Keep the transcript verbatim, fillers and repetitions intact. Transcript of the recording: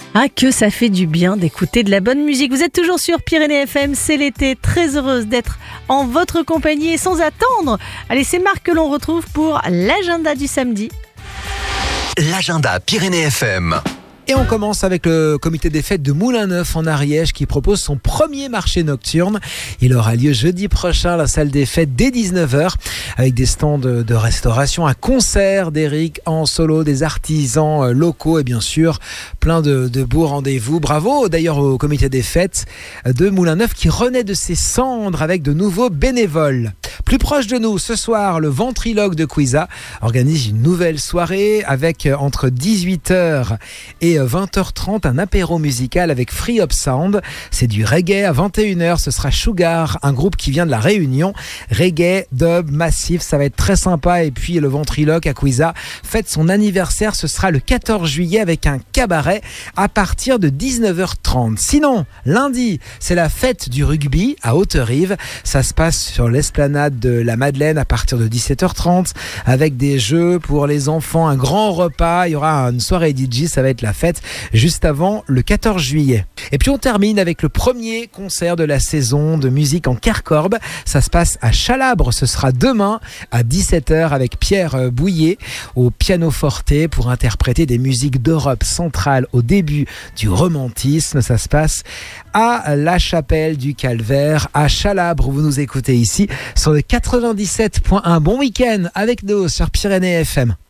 Ah, que ça fait du bien d'écouter de la bonne musique. Vous êtes toujours sur Pyrénées F M, c'est l'été. Très heureuse d'être en votre compagnie et sans attendre. Allez, c'est Marc que l'on retrouve pour l'agenda du samedi. L'agenda Pyrénées F M. Et on commence avec le comité des fêtes de Moulin-Neuf en Ariège qui propose son premier marché nocturne. Il aura lieu jeudi prochain à la salle des fêtes dès dix-neuf heures avec des stands de restauration, un concert d'Eric en solo, des artisans locaux et bien sûr plein de, de beaux rendez-vous. Bravo d'ailleurs au comité des fêtes de Moulin-Neuf qui renaît de ses cendres avec de nouveaux bénévoles. Plus proche de nous, ce soir, le Ventriloque de Cuisa organise une nouvelle soirée avec entre dix-huit heures et vingt heures trente un apéro musical avec Free Up Sound. C'est du reggae. À vingt et une heures, ce sera Sugar, un groupe qui vient de la Réunion. Reggae, dub, massif, ça va être très sympa. Et puis le Ventriloque à Cuisa fête son anniversaire. Ce sera le quatorze juillet avec un cabaret à partir de dix-neuf heures trente. Sinon, lundi, c'est la fête du rugby à Haute-Rive. Ça se passe sur l'esplanade de la Madeleine à partir de dix-sept heures trente avec des jeux pour les enfants, un grand repas. Il y aura une soirée D J, ça va être la fête juste avant le quatorze juillet. Et puis on termine avec le premier concert de la saison de musique en Carcorbe. Ça se passe à Chalabre. Ce sera demain à dix-sept heures avec Pierre Bouillet au pianoforte pour interpréter des musiques d'Europe centrale au début du romantisme. Ça se passe à la Chapelle du Calvaire à Chalabre. Vous nous écoutez ici sur le quatre-vingt-dix-sept point un. Bon week-end avec nous sur Pyrénées F M.